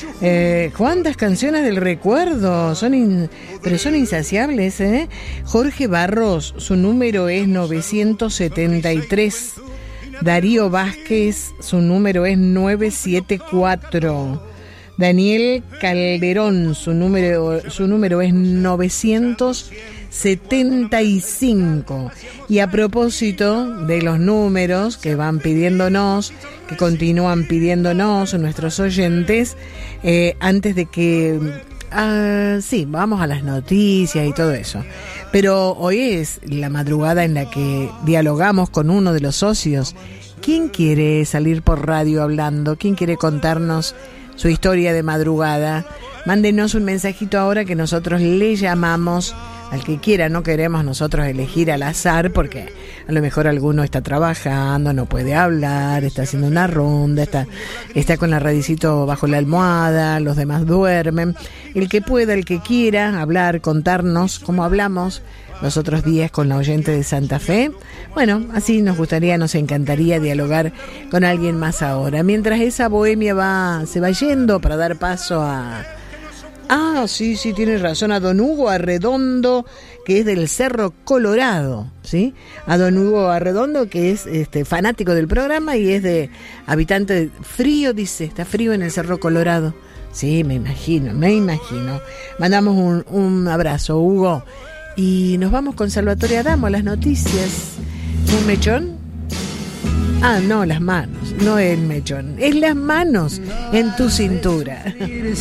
¿Cuántas canciones del recuerdo? Pero son insaciables, ¿eh? Jorge Barros, su número es 973. Darío Vázquez, su número es 974. Daniel Calderón, su número es 975. Y a propósito de los números que van pidiéndonos, que continúan pidiéndonos nuestros oyentes, antes de que... sí, vamos a las noticias y todo eso. Pero hoy es la madrugada en la que dialogamos con uno de los socios. ¿Quién quiere salir por radio hablando? ¿Quién quiere contarnos su historia de madrugada? Mándenos un mensajito ahora que nosotros le llamamos al que quiera. No queremos nosotros elegir al azar porque a lo mejor alguno está trabajando, no puede hablar, está haciendo una ronda, está con la radicito bajo la almohada, los demás duermen. El que pueda, el que quiera hablar, contarnos cómo hablamos los otros días con la oyente de Santa Fe. Bueno, así nos encantaría dialogar con alguien más ahora. Mientras esa bohemia se va yendo para dar paso a... sí, tienes razón, a don Hugo Arredondo, que es del Cerro Colorado, ¿sí? A don Hugo Arredondo, que es fanático del programa y es habitante de frío, dice, está frío en el Cerro Colorado. Sí, me imagino. Mandamos un abrazo, Hugo. Y nos vamos con Salvatore Adamo a las noticias. ¿Un mechón? No, las manos, no el mechón, es las manos en tu cintura.